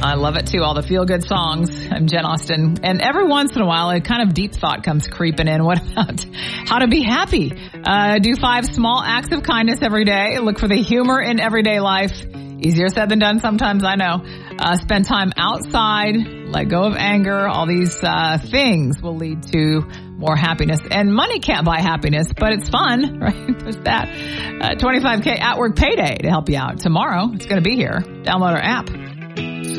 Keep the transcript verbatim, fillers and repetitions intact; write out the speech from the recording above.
I love it too. All the feel good songs. I'm Jen Austen. And every once in a while, a kind of deep thought comes creeping in. What about how to be happy? Uh, do five small acts of kindness every day. Look for the humor in everyday life. Easier said than done sometimes, I know. Uh, spend time outside. Let go of anger. All these uh, things will lead to more happiness. And money can't buy happiness, but it's fun, right? There's that. Uh, twenty-five K at work payday to help you out. Tomorrow, it's going to be here. Download our app.